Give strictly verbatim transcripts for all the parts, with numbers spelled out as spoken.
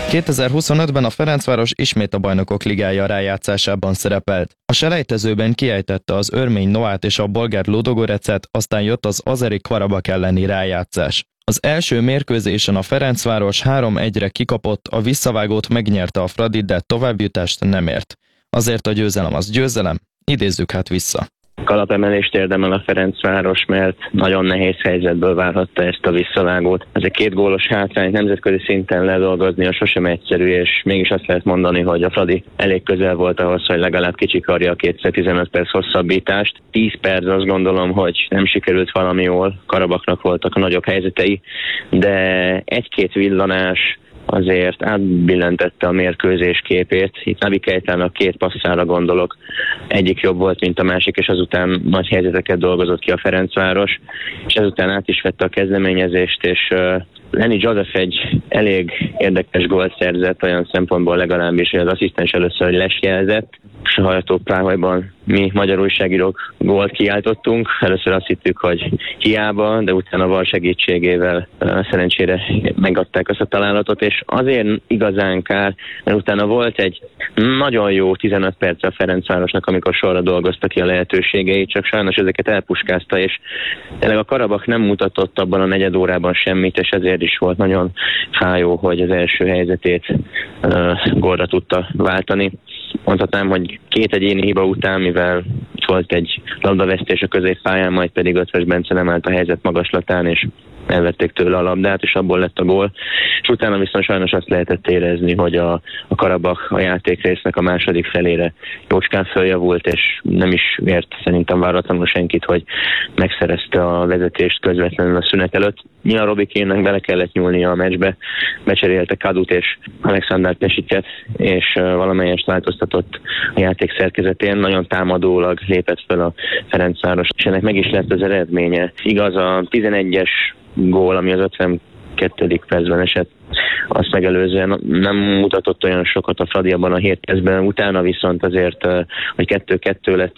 kétezer-huszonötben a Ferencváros ismét a Bajnokok Ligája rájátszásában szerepelt. A selejtezőben kiejtette az örmény Noát és a bolgár Ludogorecet, aztán jött az azeri Karabak elleni rájátszás. Az első mérkőzésen a Ferencváros három egyre kikapott, a visszavágót megnyerte a Fradi, de továbbjutást nem ért. Azért a győzelem az győzelem, idézzük hát vissza. Kalapemelést érdemel a Ferencváros, mert nagyon nehéz helyzetből várhatta ezt a visszavágót. Ez egy két gólos hátrányt nemzetközi szinten ledolgozni a sosem egyszerű, és mégis azt lehet mondani, hogy a Fradi elég közel volt ahhoz, hogy legalább kicsikarja a kétszáztizenöt perc hosszabbítást. tíz perc azt gondolom, hogy nem sikerült valami jól, Karabaknak voltak a nagyobb helyzetei, de egy-két villanás azért átbillentette a mérkőzés képét. Itt Nabi Keitának két passzára gondolok. Egyik jobb volt, mint a másik, és azután nagy helyzeteket dolgozott ki a Ferencváros, és ezután át is vette a kezdeményezést, és uh, Lenny Joseph egy elég érdekes gólt szerzett, olyan szempontból legalábbis, hogy az asszisztens először lesjelzett, és a hajtópályában mi magyar újságírók gólt kiáltottunk. Először azt hittük, hogy hiába, de utána VAR segítségével uh, szerencsére megadták azt a találatot, és azért igazán kár, mert utána volt egy nagyon jó tizenöt perc a Ferencvárosnak, amikor sorra dolgozta ki a lehetőségeit, csak sajnos ezeket elpuskázta, és tényleg a Karabak nem mutatott abban a negyed órában semmit, és ezért is volt nagyon fájó, hogy az első helyzetét uh, gólra tudta váltani. Mondhatnám, hogy két egyéni hiba után, mivel volt egy labdavesztés a középpályán, majd pedig Ötvös Bence nem állt a helyzet magaslatán, és elvették tőle a labdát, és abból lett a gól. És utána viszont sajnos azt lehetett érezni, hogy a, a Karabak a játékrésznek a második felére jócskán följavult, és nem is ért szerintem váratlanul senkit, hogy megszerezte a vezetést közvetlenül a szünet előtt. Nyilván Robikénnek bele kellett nyúlnia a meccsbe, becserélte Kadut és Alexander Pesiket, és valamelyest változtatott a játék szerkezetén. Nagyon támadólag lépett fel a Ferencváros, és ennek meg is lett az eredménye. Igaz, a tizenegyes gól, ami az ötvenkettedik percben esett, azt megelőzően nem mutatott olyan sokat a Fradi abban a hét percben, utána viszont azért, hogy kettő-kettő lett,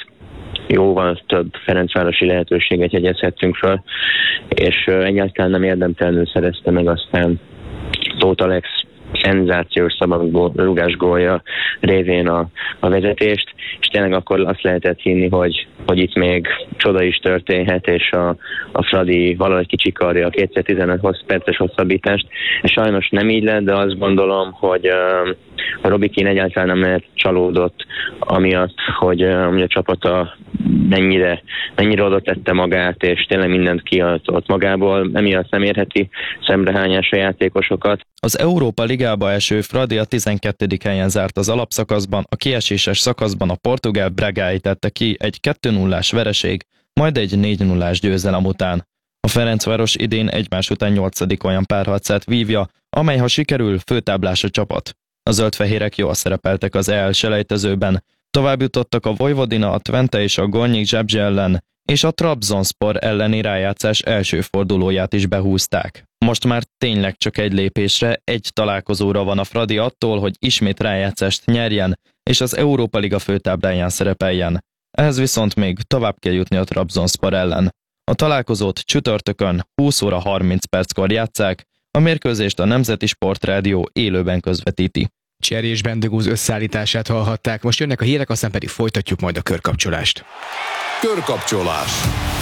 jóval több ferencvárosi lehetőséget jegyezhettünk föl, és egyáltalán nem érdemtelenül szerezte meg aztán Tóth Alex szenzációs szabadrugás gólja révén a, a vezetést, és tényleg akkor azt lehetett hinni, hogy, hogy itt még csoda is történhet, és a, a Fradi valahogy kicsikarja a kétszáztizenöt perces hosszabbítást. És sajnos nem így lett, de azt gondolom, hogy uh, a Robikin egyáltalán nem lehet csalódott, amiatt, hogy, uh, hogy a csapata mennyire, mennyire oda tette magát, és tényleg mindent kiadott magából, emiatt nem érheti szemrehányás a játékosokat. Az Európa Ligába eső Fradi a tizenkettedik helyen zárt az alapszakaszban, a kieséses szakaszban a portugál Braga ejtette ki egy kettő nullás vereség, majd egy négy nullás győzelem után. A Ferencváros idén egymás után nyolcadik olyan párharcát vívja, amely ha sikerül, főtáblás a csapat. A zöldfehérek jól szerepeltek az é el selejtezőben, tovább jutottak a Vojvodina, a Twente és a Gornyi Zabrze ellen, és a Trabzonspor elleni rájátszás első fordulóját is behúzták. Most már tényleg csak egy lépésre, egy találkozóra van a Fradi attól, hogy ismét rájátszást nyerjen, és az Európa Liga főtábláján szerepeljen. Ehhez viszont még tovább kell jutni a Trabzonspor ellen. A találkozót csütörtökön húsz óra harminc perckor játsszák, a mérkőzést a Nemzeti Sportrádió élőben közvetíti. Cserés Bendegúz összeállítását hallhatták, most jönnek a hírek, aztán pedig folytatjuk majd a körkapcsolást. Körkapcsolás.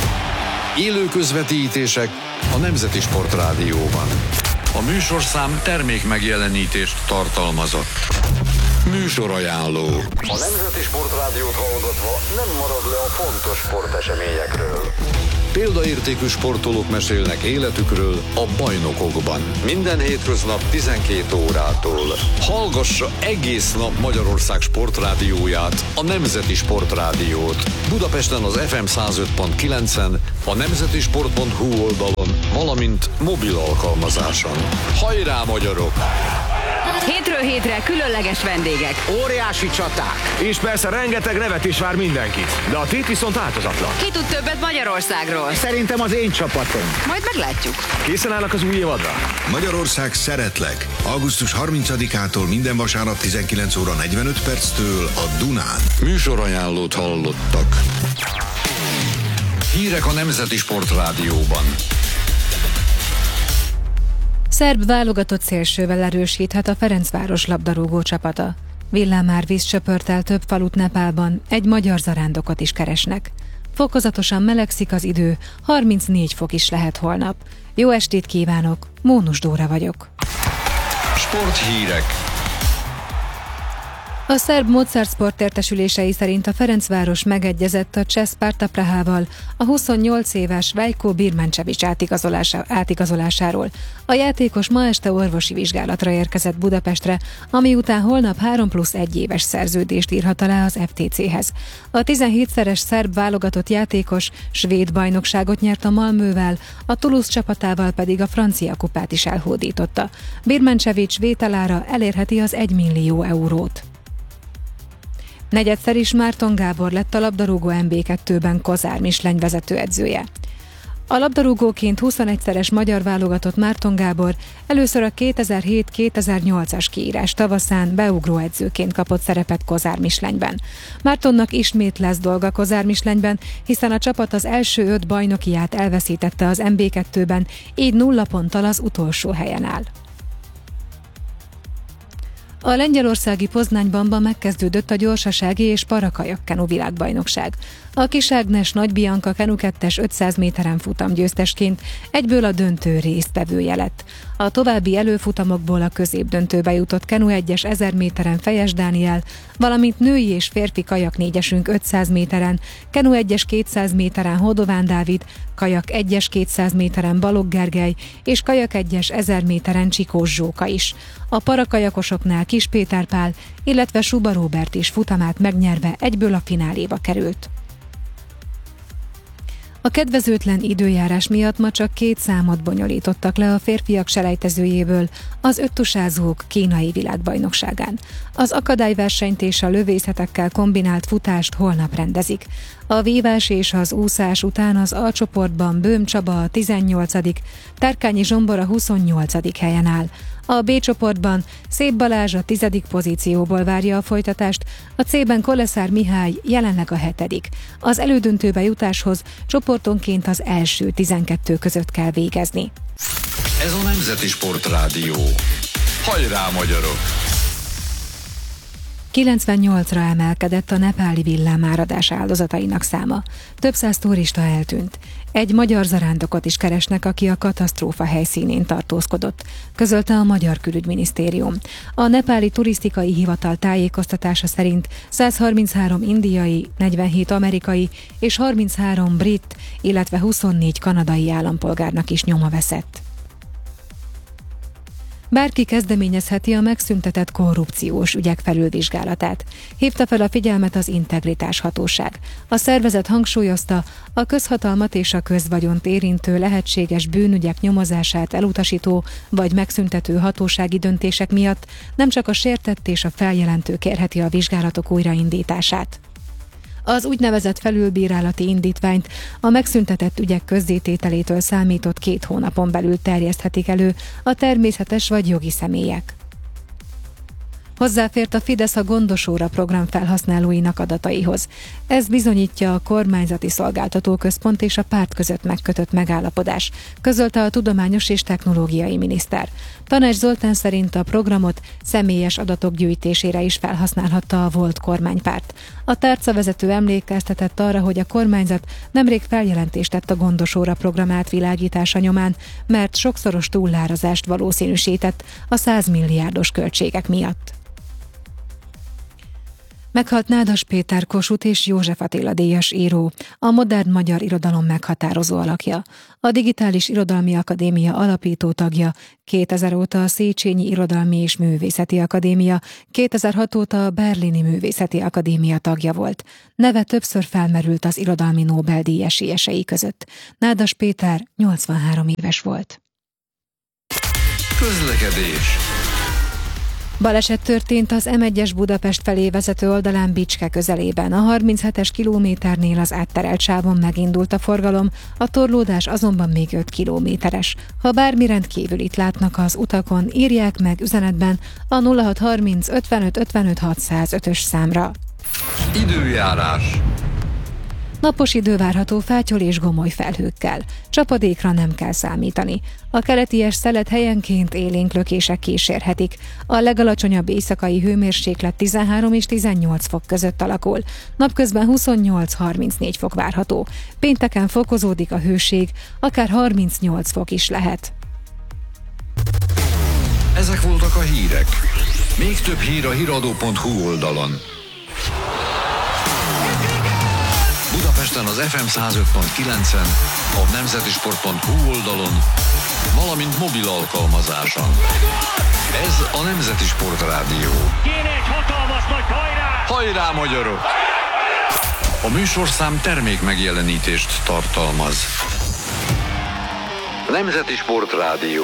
Élő közvetítések a Nemzeti Sportrádióban. A műsorszám termék megjelenítést tartalmazott. Műsorajánló. A Nemzeti Sportrádiót hallgatva nem marad le a fontos sporteseményekről. Példaértékű sportolók mesélnek életükről a bajnokokban. Minden hétköznap tizenkét órától. Hallgassa egész nap Magyarország sportrádióját, a Nemzeti Sportrádiót. Budapesten az ef em száz öt pont kilencen, a nemzetisport pont hu oldalon, valamint mobil alkalmazáson. Hajrá, magyarok! Hétről hétre különleges vendégek. Óriási csaták. És persze rengeteg nevetés vár mindenkit. De a tét viszont változatlan. Ki tud többet Magyarországról? Szerintem az én csapatom. Majd meglátjuk. Készen állnak az új évadra? Magyarország szeretlek. augusztus harmincadikától minden vasárnap tizenkilenc óra negyvenöt perctől a Dunán. Műsorajánlót hallottak. Hírek a Nemzeti Sportrádióban. Szerb válogatott szélsővel erősíthet a Ferencváros labdarúgó csapata. Villámárvíz söpört el több falut Nepálban, egy magyar zarándokot is keresnek. Fokozatosan melegszik az idő, harmincnégy fok is lehet holnap. Jó estét kívánok, Mónus Dóra vagyok. Sporthírek. A szerb Mozart Sport értesülései szerint a Ferencváros megegyezett a cseh Sparta Prahával a huszonnyolc éves Vejko Birmančević átigazolása, átigazolásáról. A játékos ma este orvosi vizsgálatra érkezett Budapestre, ami után holnap három plusz egy éves szerződést írhat alá az ef té céhez. A tizenhétszeres szerb válogatott játékos svéd bajnokságot nyert a Malmövel, a Toulouse csapatával pedig a francia kupát is elhódította. Birmančević vételára elérheti az egy millió eurót. Negyedszer is Márton Gábor lett a labdarúgó em bé kettőben Kozár Misleny vezetőedzője. A labdarúgóként huszonegyszeres magyar válogatott Márton Gábor először a kétezer-hét kétezer-nyolcas kiírás tavaszán beugróedzőként kapott szerepet Kozár Mislenyben. Mártonnak ismét lesz dolga Kozár Mislenyben, hiszen a csapat az első öt bajnokiát elveszítette az em bé kettőben, így nulla ponttal az utolsó helyen áll. A lengyelországi Poznányban megkezdődött a gyorsasági és parakajak kenu világbajnokság. A Kis Ágnes Nagy Bianca kenu kettes ötszáz méteren futam győztesként egyből a döntő résztvevője lett. A további előfutamokból a középdöntőbe jutott kenu egyes ezer méteren Fejes Dániel, valamint női és férfi kajak négyesünk ötszáz méteren, kenu egyes kétszáz méteren Hodován Dávid, kajak egyes kétszáz méteren Balogh Gergely és kajak egyes ezer méteren Csikós Zsóka is. A parakajakosoknál Kis Péter Pál, illetve Suba Róbert is futamát megnyerve egyből a fináléba került. A kedvezőtlen időjárás miatt ma csak két számot bonyolítottak le a férfiak selejtezőjéből az öttusázók kínai világbajnokságán. Az akadályversenyt és a lövészetekkel kombinált futást holnap rendezik. A vívás és az úszás után az A csoportban Böhm Csaba a tizennyolcadik, Tárkányi Zsombor a huszonnyolcadik helyen áll. A B csoportban Szép Balázs a tizedik pozícióból várja a folytatást, a C-ben Koleszár Mihály jelenleg a hetedik. Az elődöntőbe jutáshoz csoportonként az első tizenkettő között kell végezni. Ez a Nemzeti Sportrádió. Hajrá, magyarok! kilencvennyolcra emelkedett a nepáli villámáradás áldozatainak száma. Több száz turista eltűnt. Egy magyar zarándokot is keresnek, aki a katasztrófa helyszínén tartózkodott, közölte a Magyar Külügyminisztérium. A nepáli turisztikai hivatal tájékoztatása szerint száz harminchárom indiai, negyvenhét amerikai és harminchárom brit, illetve huszonnégy kanadai állampolgárnak is nyoma veszett. Bárki kezdeményezheti a megszüntetett korrupciós ügyek felülvizsgálatát. Hívta fel a figyelmet az Integritás Hatóság. A szervezet hangsúlyozta, a közhatalmat és a közvagyont érintő lehetséges bűnügyek nyomozását elutasító vagy megszüntető hatósági döntések miatt nem csak a sértett és a feljelentő kérheti a vizsgálatok újraindítását. Az úgynevezett felülbírálati indítványt a megszüntetett ügyek közzétételétől számított két hónapon belül terjeszthetik elő a természetes vagy jogi személyek. Hozzáfért a Fidesz a Gondosóra program felhasználóinak adataihoz. Ez bizonyítja a kormányzati szolgáltatóközpont és a párt között megkötött megállapodás, közölte a tudományos és technológiai miniszter. Tanács Zoltán szerint a programot személyes adatok gyűjtésére is felhasználhatta a volt kormánypárt. A tárcavezető emlékeztetett arra, hogy a kormányzat nemrég feljelentést tett a Gondosóra program átvilágítása nyomán, mert sokszoros túlárazást valószínűsített a száz milliárdos költségek miatt. Meghalt Nádas Péter Kossuth és József Attila díjas író, a modern magyar irodalom meghatározó alakja. A Digitális Irodalmi Akadémia alapító tagja, kétezer óta a Széchenyi Irodalmi és Művészeti Akadémia, kétezer-hat óta a Berlini Művészeti Akadémia tagja volt. Neve többször felmerült az irodalmi Nobel-díj esélyesei között. Nádas Péter nyolcvanhárom éves volt. Közlekedés. Baleset történt az em egyes Budapest felé vezető oldalán Bicske közelében. A harminchetes kilométernél az átterelt sávon megindult a forgalom, a torlódás azonban még öt kilométeres. Ha bármi rendkívülit látnak az utakon, írják meg üzenetben a nulla hat harminc ötvenöt ötvenöt hatszázötös számra. Időjárás. Napos idő várható fátyol és gomoly felhőkkel. Csapadékra nem kell számítani. A keleties szelet helyenként élénk lökések kísérhetik. A legalacsonyabb éjszakai hőmérséklet tizenhárom és tizennyolc fok között alakul. Napközben huszonnyolc-harmincnégy fok várható. Pénteken fokozódik a hőség, akár harmincnyolc fok is lehet. Ezek voltak a hírek. Még több hír a híradó pont hu oldalon. Budapesten az ef em száz öt pont kilencen, a nemzetisport pont hu oldalon, valamint mobil alkalmazáson. Ez a Nemzeti Sport Rádió. Kéne egy hatalmas nagy hajrá! Hajrá, magyarok! A műsorszám termék megjelenítést tartalmaz. Nemzeti Sport Rádió.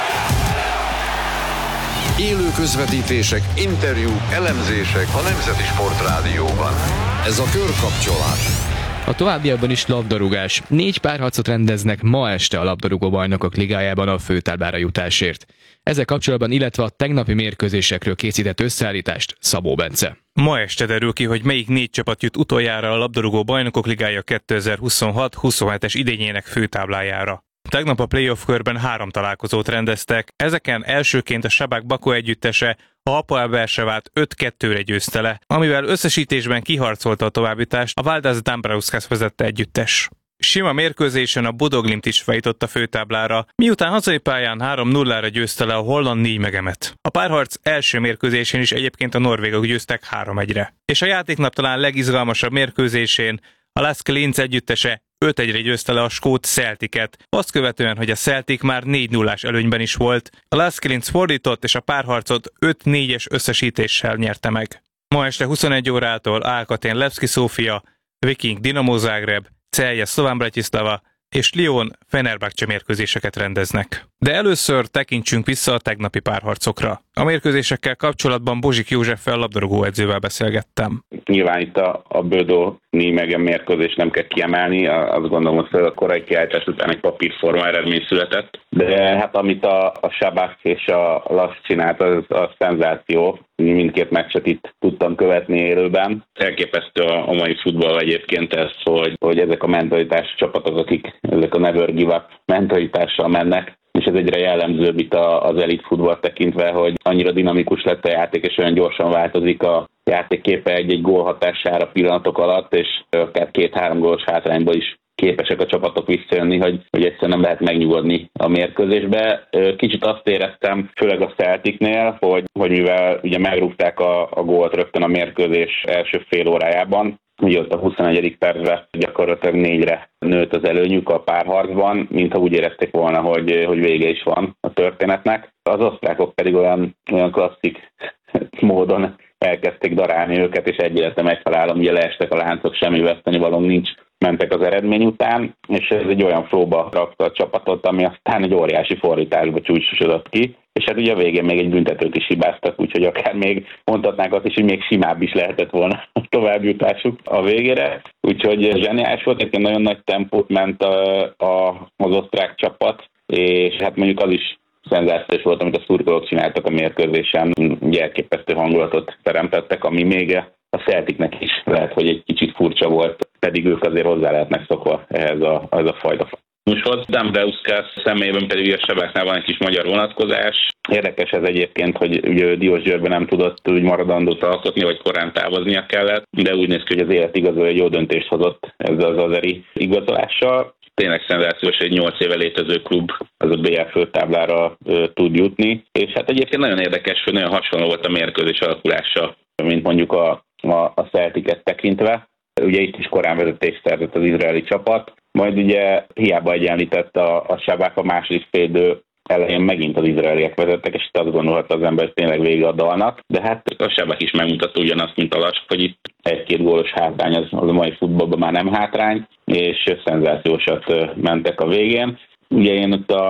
Élő közvetítések, interjúk, elemzések a Nemzeti Sport Rádióban. Ez a körkapcsolás. A továbbiakban is labdarúgás. Négy párharcot rendeznek ma este a labdarúgó bajnokok ligájában a főtáblára jutásért. Ezzel kapcsolatban, illetve a tegnapi mérkőzésekről készített összeállítást Szabó Bence. Ma este derül ki, hogy melyik négy csapat jut utoljára a labdarúgó bajnokok ligája kétezer-huszonhat huszonhetes idényének főtáblájára. Tegnap a playoff körben három találkozót rendeztek, ezeken elsőként a Sabák Bakó együttese a Hapoel Bersevát öt kettőre győzte le, amivel összesítésben kiharcolta a továbbjutást a Valdas Dambrauskas vezette együttes. Sima mérkőzésen a Bodoglimt is feljutott a főtáblára, miután hazai pályán három nullára győzte le a holland Nijmegemet. A párharc első mérkőzésén is egyébként a norvégok győztek három egyre. És a játéknap talán legizgalmasabb mérkőzésén a Lask Linz együttese öt egyre győzte le a skót Celticet, azt követően, hogy a Celtic már négy nullás előnyben is volt. A Lask Linz fordított, és a párharcot öt négyes összesítéssel nyerte meg. Ma este huszonegy órától Alcatel Levski Sofia, Viking Dinamo Zagreb, Celje Slovan Bratislava és Lyon Fenerbahce mérkőzéseket rendeznek. De először tekintsünk vissza a tegnapi párharcokra. A mérkőzésekkel kapcsolatban Bozsik Józseffel labdarúgó edzővel beszélgettem. Nyilván itt a, a Bödó Nijmegen mérkőzést nem kell kiemelni, azt gondolom, hogy a korai kiállítás után egy papírforma eredmény született. De hát amit a, a Sabák és a Lask csinált, az a szenzáció. Mindkét meccset itt tudtam követni élőben. Elképesztő a, a mai futball egyébként ez, hogy, hogy ezek a mentalitás csapatok, akik ezek a never give up mentalitással mennek, és ez egyre jellemzőbb itt az elit futball tekintve, hogy annyira dinamikus lett a játék, és olyan gyorsan változik a játékképe egy-egy gól hatására pillanatok alatt, és akár két-három gólos hátrányból is képesek a csapatok visszajönni, hogy, hogy egyszerűen nem lehet megnyugodni a mérkőzésbe. Kicsit azt éreztem, főleg a Celticnél, hogy, hogy mivel ugye megrúgták a, a gólt rögtön a mérkőzés első fél órájában, ugye ott a huszonegyedik percben gyakorlatilag négyre nőtt az előnyük a párharcban, mintha úgy érezték volna, hogy, hogy vége is van a történetnek. Az osztrákok pedig olyan, olyan klasszik módon elkezdték darálni őket, és egy életem megtalálom, ugye leestek a láncok, semmi vesztenivalónk nincs, mentek az eredmény után, és ez egy olyan flóba rakta a csapatot, ami aztán egy óriási fordításba csúcsosodott ki, és hát ugye a végén még egy büntetőt is hibáztak, úgyhogy akár még mondhatnánk azt is, hogy még simább is lehetett volna a továbbjutásuk a végére. Úgyhogy zseniális volt, egy nagyon nagy tempót ment a, a, az osztrák csapat, és hát mondjuk az is szenzációs volt, amit a szurkolók csináltak a mérkőzésen, ugye elképesztő hangulatot teremtettek, ami még a Celticnek is lehet, hogy egy kicsit furcsa volt, pedig ők azért hozzá lehetnek szokva ehhez a, ehhez a fajta műsorhoz. Dambrauskas személyében pedig a Sabáknál van egy kis magyar vonatkozás. Érdekes ez egyébként, hogy ugye Diósgyőrben nem tudott úgy maradandót alkotni, vagy korán távoznia kellett, de úgy néz ki, hogy az élet igazol, egy jó döntést hozott ezzel az azeri igazolással. Tényleg szenzációs, egy nyolc éve létező klub az a bé el főtáblára ö, tud jutni, és hát egyébként nagyon érdekes, hogy nagyon hasonló volt a mérkőzés alakulása, mint mondjuk a, a, a Celticet tekintve. Ugye itt is korán vezetést szerzett az izraeli csapat, majd ugye hiába egyenlített a, a Sabák a második félidő elején megint az izraeliek vezettek, és itt azt gondolhatta az ember, hogy tényleg vége a dalnak, de hát a Sabák is megmutatta ugyanazt, mint a Lask, hogy itt egy-két gólos hátrány az, az a mai futballban már nem hátrány, és szenzációsat mentek a végén. Ugye én ott a